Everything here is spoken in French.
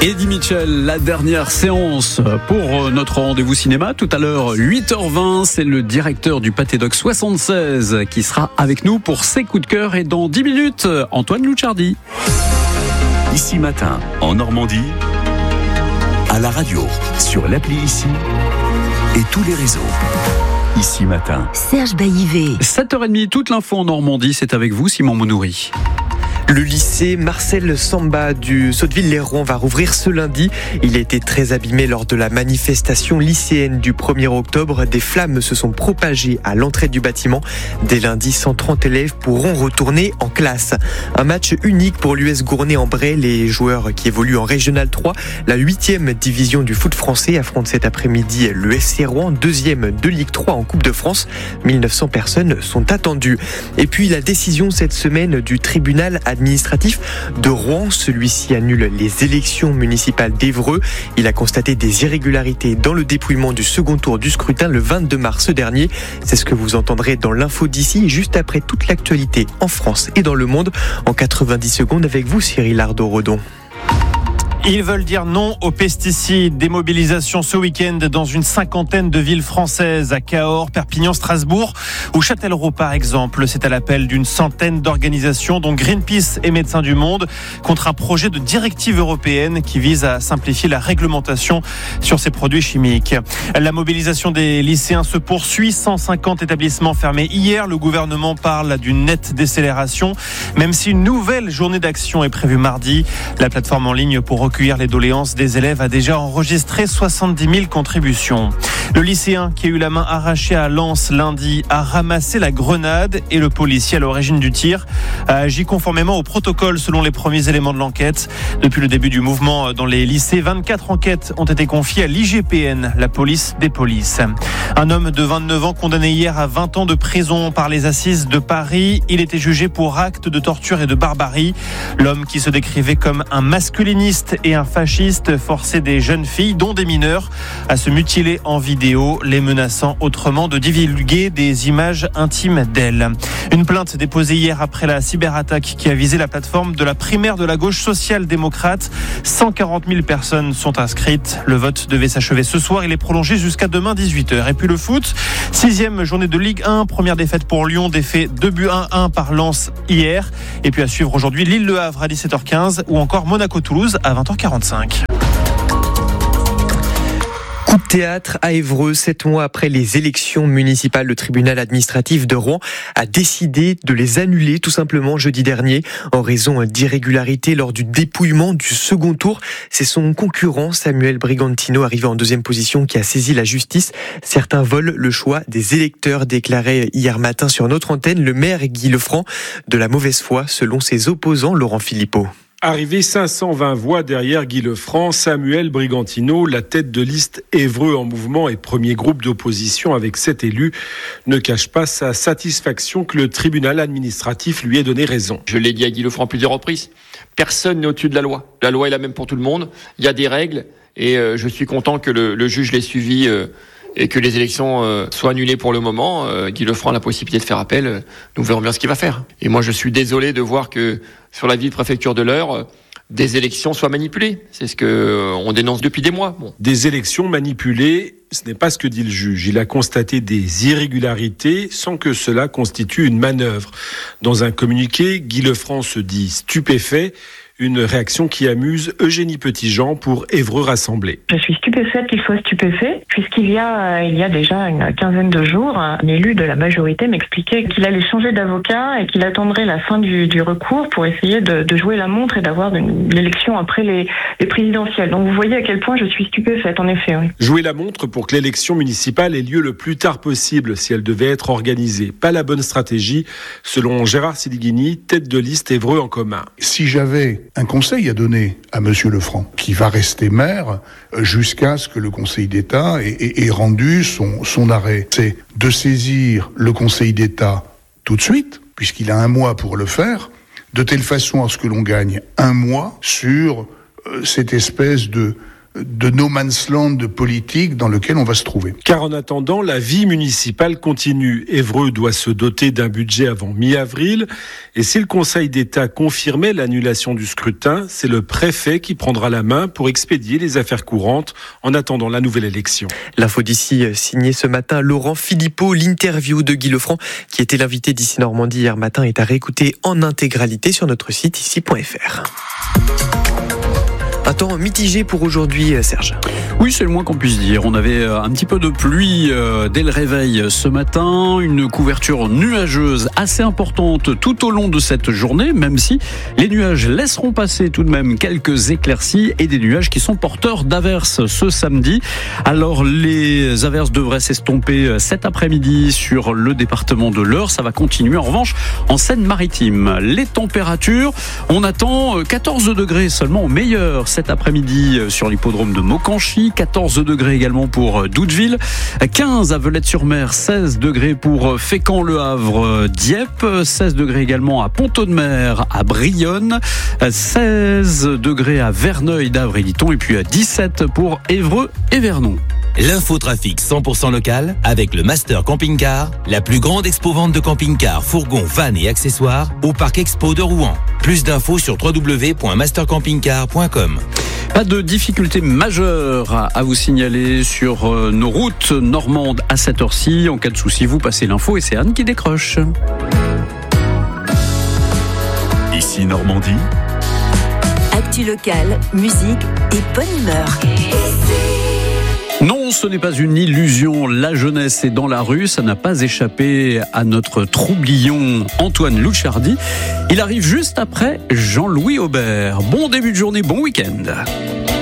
Eddie Mitchell, la dernière séance pour notre rendez-vous cinéma. Tout à l'heure, 8h20, c'est le directeur du Pâté Doc 76 qui sera avec nous pour ses coups de cœur. Et dans 10 minutes, Antoine Louchardi. Ici Matin, en Normandie, à la radio, sur l'appli Ici et tous les réseaux. Ici Matin. Serge Baillivet. 7h30, toute l'info en Normandie, c'est avec vous, Simon Monoury. Le lycée Marcel Samba du Sotteville-les-Rouen va rouvrir ce lundi. Il a été très abîmé lors de la manifestation lycéenne du 1er octobre. Des flammes se sont propagées à l'entrée du bâtiment. Dès lundi, 130 élèves pourront retourner en classe. Un match unique pour l'US Gournay-en-Bray. Les joueurs qui évoluent en Régional 3, la 8e division du foot français, affrontent cet après-midi le FC Rouen, 2e de Ligue 3 en Coupe de France. 1900 personnes sont attendues. Et puis la décision cette semaine du tribunal administratif de Rouen. Celui-ci annule les élections municipales d'Évreux. Il a constaté des irrégularités dans le dépouillement du second tour du scrutin le 22 mars dernier. C'est ce que vous entendrez dans l'info d'ici, juste après toute l'actualité en France et dans le monde. En 90 secondes avec vous, Cyril Ardo-Redon. Ils veulent dire non aux pesticides. Des mobilisations ce week-end dans une cinquantaine de villes françaises, à Cahors, Perpignan, Strasbourg ou Châtellerault par exemple. C'est à l'appel d'une centaine d'organisations dont Greenpeace et Médecins du Monde contre un projet de directive européenne qui vise à simplifier la réglementation sur ces produits chimiques. La mobilisation des lycéens se poursuit. 150 établissements fermés hier. Le gouvernement parle d'une nette décélération, même si une nouvelle journée d'action est prévue mardi. La plateforme en ligne pour recueillir les doléances des élèves a déjà enregistré 70 000 contributions. Le lycéen qui a eu la main arrachée à Lens lundi a ramassé la grenade et le policier à l'origine du tir a agi conformément au protocole selon les premiers éléments de l'enquête. Depuis le début du mouvement dans les lycées, 24 enquêtes ont été confiées à l'IGPN, la police des polices. Un homme de 29 ans condamné hier à 20 ans de prison par les assises de Paris. Il était jugé pour actes de torture et de barbarie. L'homme qui se décrivait comme un masculiniste et un fasciste forçait des jeunes filles, dont des mineurs, à se mutiler en vidéo, les menaçant autrement de divulguer des images intimes d'elles. Une plainte déposée hier après la cyberattaque qui a visé la plateforme de la primaire de la gauche social-démocrate. 140 000 personnes sont inscrites. Le vote devait s'achever ce soir. Il est prolongé jusqu'à demain 18h. Et puis le foot, 6e journée de Ligue 1, première défaite pour Lyon, défait 2-1 par Lens hier. Et puis à suivre aujourd'hui Lille-Le Havre à 17h15 ou encore Monaco-Toulouse à 20h45. Coup de théâtre à Évreux, 7 mois après les élections municipales, le tribunal administratif de Rouen a décidé de les annuler tout simplement jeudi dernier en raison d'irrégularités lors du dépouillement du second tour. C'est son concurrent Samuel Brigantino, arrivé en 2e position, qui a saisi la justice. Certains volent le choix des électeurs, déclarait hier matin sur notre antenne le maire Guy Lefranc. De la mauvaise foi selon ses opposants, Laurent Philippot. Arrivé 520 voix derrière Guy Lefranc, Samuel Brigantino, la tête de liste Évreux en mouvement et premier groupe d'opposition avec 7 élus, ne cache pas sa satisfaction que le tribunal administratif lui ait donné raison. Je l'ai dit à Guy Lefranc plusieurs reprises, personne n'est au-dessus de la loi. La loi est la même pour tout le monde, il y a des règles et je suis content que le juge l'ait suivi et que les élections soient annulées pour le moment. Guy Lefranc a la possibilité de faire appel, nous verrons bien ce qu'il va faire. Et moi je suis désolé de voir que sur la ville-préfecture de l'Eure, des élections soient manipulées. C'est ce qu'on dénonce depuis des mois. Bon. Des élections manipulées, ce n'est pas ce que dit le juge. Il a constaté des irrégularités sans que cela constitue une manœuvre. Dans un communiqué, Guy Lefranc se dit stupéfait. Une réaction qui amuse Eugénie Petitjean pour Évreux Rassemblée. Je suis stupéfaite qu'il soit stupéfait, puisqu'il y a déjà une quinzaine de jours, un élu de la majorité m'expliquait qu'il allait changer d'avocat et qu'il attendrait la fin du recours pour essayer de jouer la montre et d'avoir l'élection après les présidentielles. Donc vous voyez à quel point je suis stupéfaite, en effet. Oui. Jouer la montre pour que l'élection municipale ait lieu le plus tard possible si elle devait être organisée. Pas la bonne stratégie, selon Gérard Siliguini, tête de liste Évreux en commun. Si j'avais un conseil à donner à Monsieur Lefranc, qui va rester maire jusqu'à ce que le Conseil d'État ait rendu son arrêt. C'est de saisir le Conseil d'État tout de suite, puisqu'il a 1 mois pour le faire, de telle façon à ce que l'on gagne 1 mois sur cette espèce de de no man's land politique dans lequel on va se trouver. Car en attendant, la vie municipale continue. Évreux doit se doter d'un budget avant mi-avril. Et si le Conseil d'État confirmait l'annulation du scrutin, c'est le préfet qui prendra la main pour expédier les affaires courantes en attendant la nouvelle élection. L'info d'ici signée ce matin Laurent Philippot. L'interview de Guy Lefranc, qui était l'invité d'Ici Normandie hier matin, est à réécouter en intégralité sur notre site ici.fr. Un temps mitigé pour aujourd'hui, Serge. Oui, c'est le moins qu'on puisse dire. On avait un petit peu de pluie dès le réveil ce matin, une couverture nuageuse assez importante tout au long de cette journée, même si les nuages laisseront passer tout de même quelques éclaircies et des nuages qui sont porteurs d'averses ce samedi. Alors les averses devraient s'estomper cet après-midi sur le département de l'Eure. Ça va continuer en revanche en Seine-Maritime. Les températures, on attend 14 degrés seulement au meilleur cet après-midi sur l'hippodrome de Maucanchy, 14 degrés également pour Doudeville, 15 à Velette-sur-Mer, 16 degrés pour Fécamp-Le Havre, Dieppe, 16 degrés également à Pont-Audemer, à Brionne, 16 degrés à Verneuil d'Avre et Liton et puis 17 pour Évreux et Vernon. L'infotrafic 100% local avec le Master Camping Car, la plus grande expo-vente de camping-cars, fourgons, vannes et accessoires au Parc Expo de Rouen. Plus d'infos sur www.mastercampingcar.com. Pas de difficultés majeures à vous signaler sur nos routes normandes à cette heure-ci. En cas de souci, vous passez l'info et c'est Anne qui décroche. Ici Normandie. Actu locale, musique et bonne humeur. Non, ce n'est pas une illusion. La jeunesse est dans la rue. Ça n'a pas échappé à notre troublion Antoine Louchardi. Il arrive juste après Jean-Louis Aubert. Bon début de journée, bon week-end.